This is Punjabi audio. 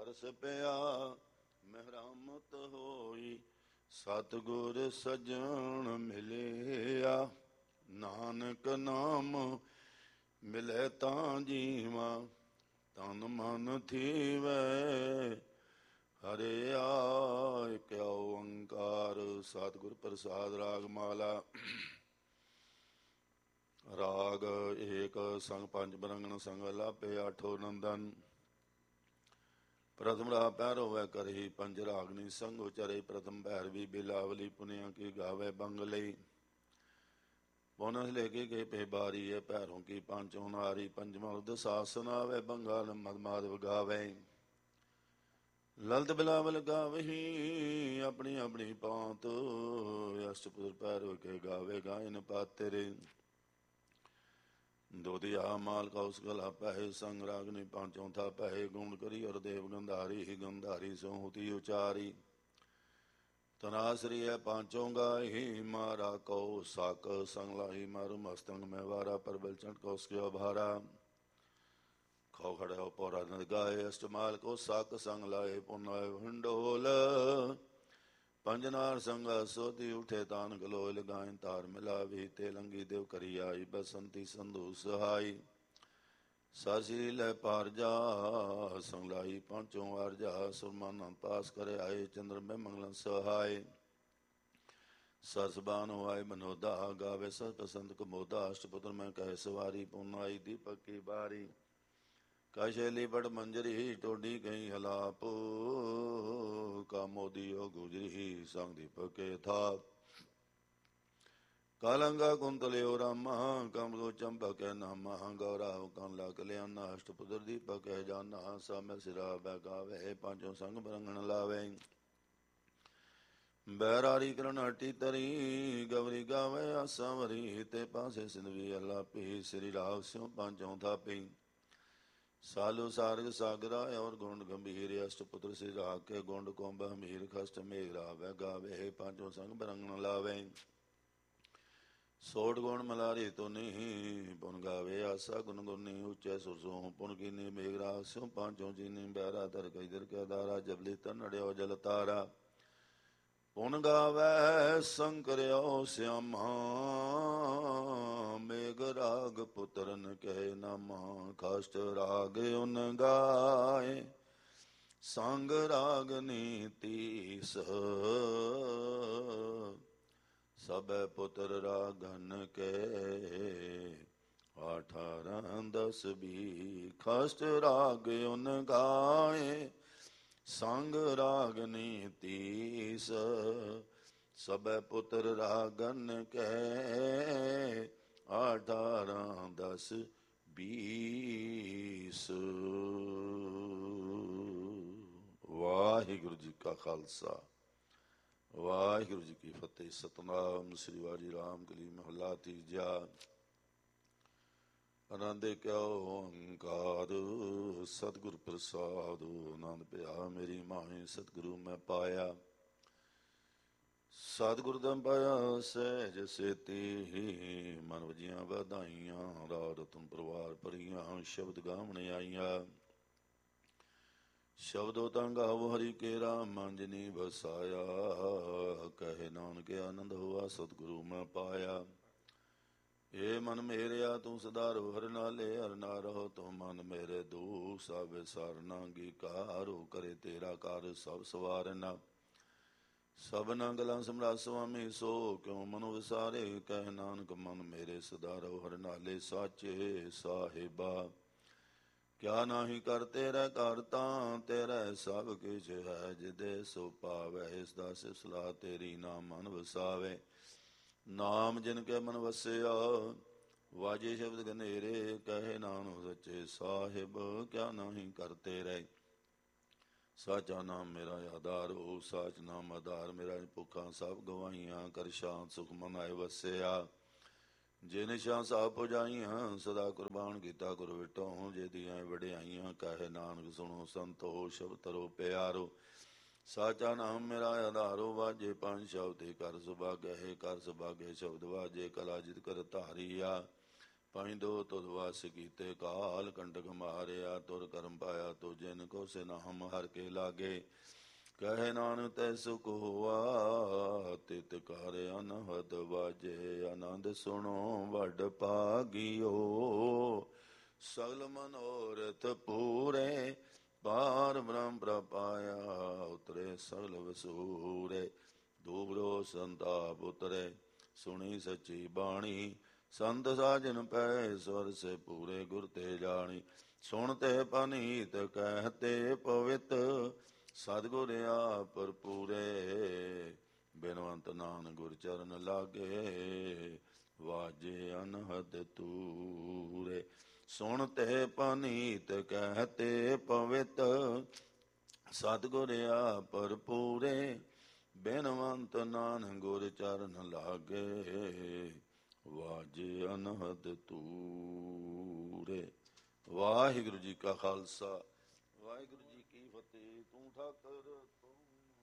ਤਰਸ ਪਿਆ ਮਹਿਰਾਮਤ ਹੋਈ। ਸਤਿਗੁਰ ਸਜਣ ਮਿਲਿਆ ਨਾਨਕ ਨਾਮ ਮਿਲੇ ਤਾਂ ਜੀਵਾ। ਤਨ ਮਨ ਥੀਵੈ ਹਰਿਆ ਏਕ ਓੰਕਾਰ। ਸਤਿਗੁਰ ਪ੍ਰਸਾਦ। ਰਾਗ ਮਾਲਾ। ਰਾਗ ਏਕ ਸੰਗ ਪੰਜ ਬਰੰਗਨ ਸੰਗ ਲਾਪੇ ਆਠੋ ਨੰਦਨ। ਪ੍ਰਥਮ ਰਾਗ ਪੈਰੋ ਵੈ ਕਰਹੀ ਪੰਜ ਰਾਗਨੀ ਸੰਗ ਉਚਰੇ। ਪ੍ਰਥਮ ਭੈਰਵੀ ਬਿਲਾਵਲੀ ਪੁਨਿਆ ਕੀ ਗਾਵੇ ਬੰਗ ਲਈ। ਪੁਨਸ ਲੈ ਕੇ ਗਏ ਪੇ ਬਾਰੀ ਹੈ ਭੈਰੋਂ ਕੀ ਪੰਚੋਂ ਨਾਰੀ। ਪੰਜਵਾਂ ਉਦ ਸਾਸਨ ਆਵੇ ਬੰਗਾ ਮਦ ਮਾਧਵ ਗਾਵੇ। ਲਲਤ ਬਿਲਾਵਲ ਗਾਵਹੀ ਆਪਣੀ ਆਪਣੀ ਪਾਂਤ। ਅਸ਼ਟਪੁਰ ਭੈਰੋ ਕੇ ਗਾਵੇ ਗਾਇਨ ਪਾਤਰੇ। ਦੋਧਿਆ ਮਾਲ ਕੌਸ ਗਲਾ ਪਹਿ ਸੰਗ ਰਾਗਨੀ ਪਾਂਚੋਂ ਥਾ ਪਹਿ। ਗੁਣ ਕਰੀ ਅਰ ਦੇਵ ਗੰਧਾਰੀ ਗੰਧਾਰੀ ਸੋਹਤੀ ਉਚਾਰੀ। ਤਨਾਸਰੀ ਹੈ ਪਾਂਚੋਂ ਗਾਹੀ ਮਾਰਾ ਕਉ ਸਕ ਸੰਗ ਲਾਹੀ। ਮਾਰੂ ਮਸਤੰਗ ਮੈਂ ਵਾਰਾ ਪਰਬਲ ਚੰਟ ਕੌਸ ਕੇ ਭਾਰਾ। ਖੋ ਖੜੇ ਹੋ ਪੌਰਾ ਨਦ ਗਾਏ ਅਸ਼ਟਮਾਲ ਕੋ ਸਕ ਸੰਗ ਲਾਏ। ਪੁਨਾਏ ਹਿੰਡੋਲ ਪੰਜਨਾਰ ਸੰਗਾ ਸੋਧੀ ਉਠੇ ਤਾਨ ਗਲੋਲ। ਗਾਇਨ ਤਾਰ ਮਿਲਾਵੀ ਤੇ ਲੰਗੀ ਦੇਵ ਕਰੀ ਆਈ। ਬਸੰਤੀ ਸੰਧੂ ਸਹਾਈ ਸਾਸੀ ਲੈ ਪਾਰਜਾ ਸੰਗ ਲਾਈ। ਪਾਂਚੋਂ ਆਰਜਾ ਸੁਰਮਾਨਾ ਪਾਸ ਕਰੇ ਆਏ। ਚੰਦਰ ਮੈਂ ਮੰਗਲਨ ਸਹਾਏ ਸਰਸਬਾਨ ਹੋਆਏ ਮਨੋਦਾ। ਗਾਵੇ ਸਤ ਪਸੰਦ ਕਮੋਦਾ। ਅਸ਼ਟਪੁਤਰ ਮੈਂ ਕਹੇ ਸਵਾਰੀ। ਪੁਨਾਈ ਦੀਪਕ ਕੀ ਬਾਰੀ। ਕਾਸ਼ੈਲੀ ਬੜ ਮੰਜਰੀ ਟੋਡੀ ਗਈ ਹਲਾਪ। ਕਾ ਮੋਦੀ ਹੋ ਗੁਜਰੀ ਸੰਗ ਦੀਪਕ ਕੇ ਥਾਪ। ਕਾਲੰਗਾ ਕੁੰਤਲਿਓ ਰਾਮਾ ਕਮਲੋ ਚੰਪਕ ਹੈ ਨਾਮਾ। ਗੌਰਾ ਕਨ ਲਾ ਕਲਿਆਣਾ ਅਸ਼ਟਪੁਤਰ ਦੀਪਕ ਹੈ ਜਾਨਾ। ਸਾਮੈ ਸਿਰਾ ਬੈ ਗਾਵੇ ਪੰਚੋਂ ਸੰਗ ਬਰੰਗਣ ਲਾਵੇ। ਬੈਰਾਰੀ ਕਰਨ ਹਟੀ ਤਰੀ ਗਵਰੀ ਗਾਵੇ ਆਸਾ ਵਰੀ। ਤੇ ਪਾਸੇ ਸਿੰਧਵੀ ਅਲਾਪੀ ਸ੍ਰੀ ਰਾਗ ਸਿਉ ਪੰਚੋਂ ਥਾਪੀ। ਸਾਲੂ ਸਾਰਗ ਸਾਗਰਾ ਔਰ ਗੁੰਡ ਗੰਭੀਰ। ਅਸ਼ਟਪੁਤਰ ਸ੍ਰੀ ਰਾਗ ਕੇ ਗੁੰਡ ਕੁੰਭ ਹਮੀਰ। ਖਸਟ ਮੇਘ ਰਾਵੈ ਗਾਵੇ ਪੰਚੋਂ ਸੰਗ ਬਰੰਗਣ ਲਾਵੇ। ਸੋਠ ਗੁਣ ਮਲਾਰੀ ਤੁਨੀ ਪੁਨ ਗਾਵੇ ਆਸਾ ਗੁਣ ਗੁਨੀ। ਉੱਚੇ ਸੁਰਸੋਂ ਪੁਨ ਕੀਨੀ ਮੇਘ ਰਾਗ ਸਿਉ ਪੰਚੋਂ ਚੀਨੀ। ਬਹਿਰਾ ਧਰ ਕਈਦਰ ਕੇ ਦਾਰਾ ਜਬਲੀ ਤਨ ਅੜਿਓ ਜਲ ਤਾਰਾ। ਪੁਨ ਗਾਵੈ ਸੰਕਰਿਓ ਸਿਆਮਾ ਮੇਘ ਰਾਗ ਪੁੱਤਰਨ ਕਹਿ ਨਾਮਾ। ਖਸਟ ਰਾਗ ਉਨ ਗਾਏ ਸੰਗ ਰਾਗਨੀ ਤੀਸ। ਸਭੈ ਪੁੱਤਰ ਰਾਗਨ ਕੇ 18 10 20। ਖਸਟ ਰਾਗ ਉਨ ਗਾਏ ਸੰਗ ਰਾਗਨੀ ਤੀਸ। ਸਭੈ ਪੁੱਤਰ ਰਾਗਨ ਕੈ 18 10 20। ਵਾਹਿਗੁਰੂ ਜੀ ਕਾ ਖਾਲਸਾ ਵਾਹਿਗੁਰੂ ਜੀ ਕੀ ਫਤਿਹ। ਸਤਿਨਾਮ ਸ੍ਰੀ ਵਾਜੀ ਰਾਮ ਕਲੀ ਮਹੱਲਾ ਤੀਜਾ। ਆਨੰਦ ਕਿਉ ਓੰਕਾਰ ਸਤਿਗੁਰ ਪ੍ਰਸਾਦ। ਆਨੰਦ ਪਿਆ ਮੇਰੀ ਮਾਹੀ ਸਤਿਗੁਰੂ ਮੈਂ ਪਾਇਆ। ਸਤਿਗੁਰ ਦਮ ਪਾਇਆ ਸਹਿਜ ਸੇਤੀ। ਮਨ ਵਜੀਆਂ ਵਧਾਈਆਂ ਰਾਤ ਰਤਨ ਪਰਿਵਾਰ ਭਰੀਆਂ। ਸ਼ਬਦ ਗਾਵਣ ਆਈਆਂ ਸ਼ਬਦੋ ਤਾਂ ਗਾਵ ਹਰੀ ਕੇਰਾ ਮਨ ਜਿਨੀ ਵਸਾਇਆ। ਕਹੇ ਨਾਨਕ ਆਨੰਦ ਹੋਆ ਸਤਿਗੁਰੂ ਮੈਂ ਪਾਇਆ। ਏ ਮਨ ਮੇਰਿਆ ਤੂੰ ਸਦਾ ਰੋ ਹਰਿ ਨਾਲੇ। ਹਰਿ ਨਾ ਰਹੋ ਤੂੰ ਮਨ ਮੇਰੇ ਦੂ। ਸਭ ਵਿਸਾਰਨਾ ਅੰਗੀਕਾਰੋ ਕਰੇ ਤੇਰਾ ਕਾਰ ਸਭ ਸਵਾਰਨਾ। ਸਭਨਾ ਗਲਾਂ ਸਮਰਾ ਸੁਆਮੀ ਸੋ ਕਿਉ ਮਨੁ ਵਿਸਾਰੇ। ਕਹਿ ਨਾਨਕ ਮਨ ਮੇਰੇ ਸਦਾ ਰੋ ਹਰਿ ਨਾਲੇ। ਸਾਚੇ ਸਾਹਿਬਾ ਕਿਆ ਨਾਹੀ ਕਰ ਤੇਰੇ ਘਰ ਤਾਂ। ਤੇਰੇ ਸਭ ਕਿਛ ਹੈ ਜਿਦੇ ਸੋ ਪਾਵੈ। ਇਸ ਦਾ ਸਿਸਲਾ ਤੇਰੀ ਨਾਮ ਮਨ ਵਸਾਵੇ। ਨਾਮ ਜਿਨ ਕੇ ਮਨ ਵਸਿਆ ਵਾਜੇ ਸ਼ਬਦ ਗਨੇਰੇ। ਕਹੇ ਨਾਨਕ ਸੱਚੇ ਸਾਹਿਬ ਕਿਆ ਨਾਹੀ ਕਰ ਤੇਰੇ। ਸਾਚਾ ਨਾਮ ਮੇਰਾ ਆਧਾਰੋ ਸਾਚ ਨਾਮ ਆਧਾਰ ਮੇਰਾ। ਭੁੱਖਾਂ ਸਭ ਗਵਾਈਆਂ ਕਰ ਸ਼ਾਂਤ ਸੁਖ ਮਨ ਆਏ ਵਸਿਆ। ਜੇ ਨਿਸ਼ਾਂ ਸਾਹ ਪੁਜਾਈਆਂ ਸਦਾ ਕੁਰਬਾਨ ਕੀਤਾ ਗੁਰ ਵਿਟੋ। ਜੇ ਦੀਆਂ ਵਡਿਆਈਆਂ ਕਹੇ ਨਾਨਕ ਸੁਣੋ ਸੰਤੋਖ ਸ਼ਬਦ ਤਰੋ ਪਿਆਰੋ। ਸਾਚਾ ਨਾਮ ਮੇਰਾ ਆਧਾਰੋ ਵਾਜੇ ਪੰਜ ਸ਼ਬਦ ਕਰ ਸੁਭਾਗੇ। ਕਰ ਸੁਭਾਗੇ ਸ਼ਬਦ ਵਾਜੇ ਕਲਾ ਜਿਤ ਕਰ ਧਾਰੀਆ। ਪੈਂਦੋ ਤੁਧ ਵਸ ਕੀਤੇ ਕਾਲ ਕੰਟਕ ਮਾਰਿਆ ਤੁਰ ਕਰਮ ਪਾਇਆ ਤੋ ਜਿਨ ਕੋ ਸਿਨ ਹਮ ਹਰ ਕੇ ਲਾਗੇ ਕਹੇ ਨਾਨਕ ਤੈ ਸੁਖ ਹੋਆ ਤਿਤ ਕਰ ਅਨਹਦ ਵਾਜੇ ਆਨੰਦ ਸੁਣੋ ਵੱਡ ਭਾਗਿਓ ਸਗਲ ਮਨੋਰਥ ਪੂਰੇ ਪਾਰ ਬ੍ਰਹਮ ਪ੍ਰਪਾਇਆ ਉਤਰੇ ਸਗਲ ਵਸੂਰੇ ਦੂਬਰੋ ਸੰਤਾਪ ਉਤਰੇ ਸੁਣੀ ਸੱਚੀ ਬਾਣੀ ਸੰਤ ਸਾਜਨ ਪੈ ਸਵਰ ਸੇ ਪੂਰੇ ਗੁਰ ਤੇ ਜਾਣੀ ਸੁਣ ਤੇ ਪਨੀਤ ਕਹਤੇ ਪਵਿੱਤ ਸਤਿਗੁਰ ਆਪਰ ਪੂਰੇ ਬਿਨਵੰਤ ਨਾਨਕ ਗੁਰ ਚਰਨ ਲਾਗੇ ਵਾਜੇ ਅਨਹਦ ਤੂਰੇ ਸੁਣ ਤੇ ਪਨੀਤ ਕਹਤੇ ਪਵਿੱਤ ਸਤਿਗੁਰ ਆਪਰ ਪੂਰੇ ਬਿਨਵੰਤ ਨਾਨਕ ਗੁਰ ਚਰਨ ਲਾਗੇ ਵਾਜੇ ਅਨਹਦ ਤੂਰੇ। ਵਾਹਿਗੁਰੂ ਜੀ ਕਾ ਖਾਲਸਾ ਵਾਹਿਗੁਰੂ ਜੀ ਕੀ ਫਤਿਹ। ਤੂੰ ਠਾਕਰ